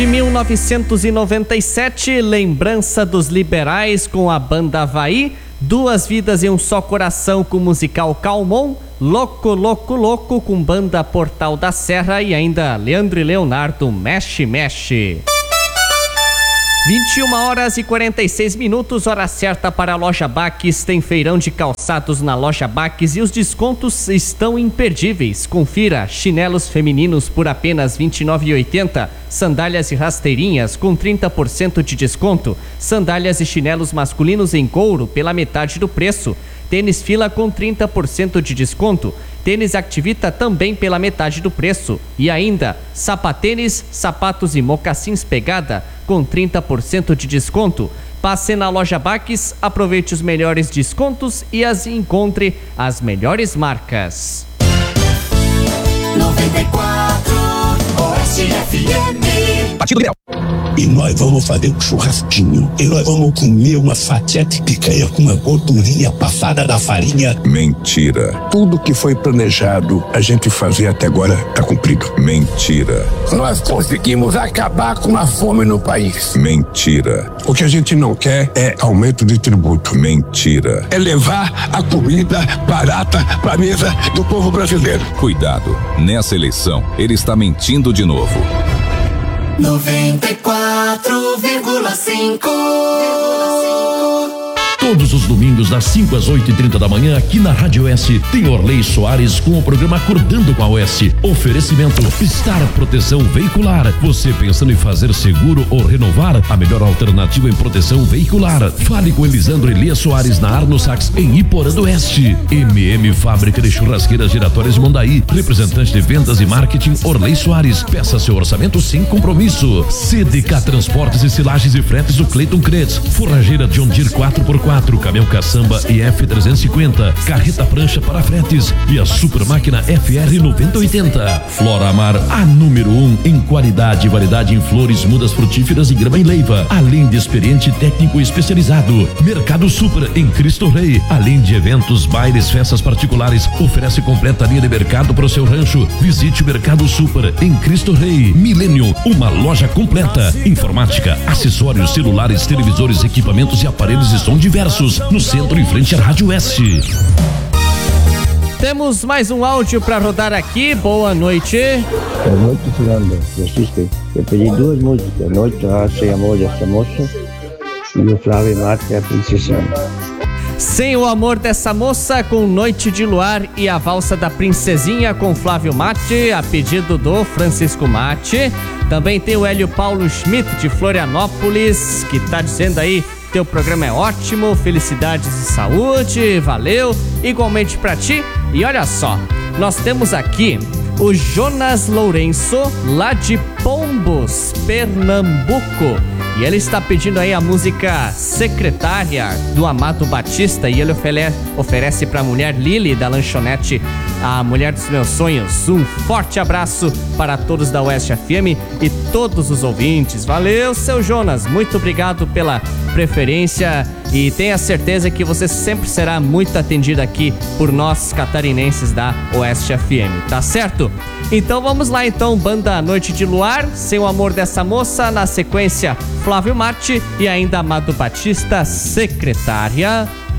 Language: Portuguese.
De 1997, lembrança dos liberais com a banda Havaí, Duas Vidas e um Só Coração com o musical Calmon, Louco, Louco, Louco com banda Portal da Serra e ainda Leandro e Leonardo, Mexe, Mexe. 21h46, hora certa para a Loja Baques. Tem feirão de calçados na Loja Baques e os descontos estão imperdíveis. Confira: chinelos femininos por apenas R$ 29,80, sandálias e rasteirinhas com 30% de desconto, sandálias e chinelos masculinos em couro pela metade do preço, tênis Fila com 30% de desconto, tênis Activita também pela metade do preço e ainda sapatênis, sapatos e mocassins Pegada com 30% de desconto. Passe na Loja Baques, aproveite os melhores descontos e encontre as melhores marcas. 94 Oeste FM. Partido Liberal. E nós vamos fazer um churrasquinho. E nós vamos comer uma fatia de picanha com uma gordurinha passada da farinha. Mentira. Tudo que foi planejado a gente fazer até agora está cumprido. Mentira. Nós conseguimos acabar com a fome no país. Mentira. O que a gente não quer é aumento de tributo. Mentira. É levar a comida barata para a mesa do povo brasileiro. Cuidado. Nessa eleição, ele está mentindo de novo. 94,5. Todos os domingos, das 5 às 8h30 da manhã, aqui na Rádio Oeste, tem Orley Soares com o programa Acordando com a Oeste. Oferecimento Star Proteção Veicular. Você pensando em fazer seguro ou renovar? A melhor alternativa em proteção veicular. Fale com Elisandro Elias Soares na Arno Sax, em Iporã do Oeste. Fábrica de Churrasqueiras Giratórias de Mondaí. Representante de vendas e marketing Orley Soares. Peça seu orçamento sem compromisso. CDK Transportes e Silagens e Fretes do Cleiton Cretz. Forrageira John Deere 4x4. Caminhão Caçamba e F350, carreta prancha para fretes e a super máquina FR 9080. Flora Amar, a número 1 em qualidade e variedade em flores, mudas frutíferas e grama em leiva, além de experiente técnico especializado. Mercado Super em Cristo Rei, além de eventos, bailes, festas particulares, oferece completa linha de mercado para o seu rancho. Visite o Mercado Super em Cristo Rei. Milênio, uma loja completa, informática, acessórios, celulares, televisores, equipamentos e aparelhos de som diversos. No centro, em frente à Rádio Oeste. Temos mais um áudio para rodar aqui. Boa noite. Boa noite, Fernando. Francisco, eu pedi duas músicas. Noite, Sem Amor dessa Moça e o Flávio Marte, a Princesinha. Sem o Amor dessa Moça, com Noite de Luar e a Valsa da Princesinha com Flávio Mate, a pedido do Francisco Mate. Também tem o Hélio Paulo Schmidt de Florianópolis, que tá dizendo aí: teu programa é ótimo, felicidades e saúde, valeu, igualmente pra ti. E olha só, nós temos aqui o Jonas Lourenço, lá de Pombos, Pernambuco, e ele está pedindo aí a música Secretária, do Amado Batista, e ele oferece pra mulher Lili, da lanchonete A Mulher dos Meus Sonhos. Um forte abraço para todos da Oeste FM e todos os ouvintes. Valeu, seu Jonas, muito obrigado pela preferência e tenha certeza que você sempre será muito atendido aqui por nós catarinenses da Oeste FM, tá certo? Então vamos lá então, banda Noite de Luar, Sem o Amor dessa Moça, na sequência Flávio Marte e ainda Amado Batista, Secretária.